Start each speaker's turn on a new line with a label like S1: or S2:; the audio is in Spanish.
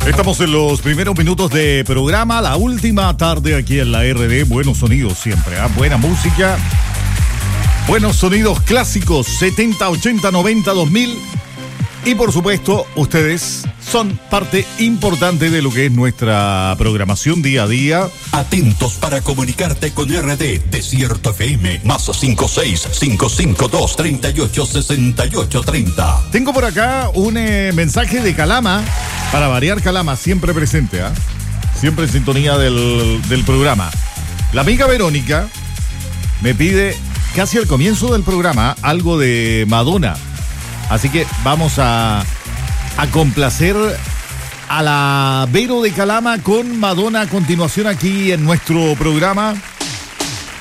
S1: Estamos en los primeros minutos de programa, la última tarde aquí en la RD. Buenos sonidos siempre, buena música, buenos sonidos clásicos, 70, 80, 90, 2000. Y por supuesto, ustedes son parte importante de lo que es nuestra programación día a día.
S2: Atentos para comunicarte con RD Desierto FM, más 56-552-386830.
S1: Tengo por acá un mensaje de Calama, para variar Calama, siempre presente, siempre en sintonía del programa. La amiga Verónica me pide, casi al comienzo del programa, algo de Madonna. Así que vamos a complacer a la Vero de Calama con Madonna a continuación aquí en nuestro programa.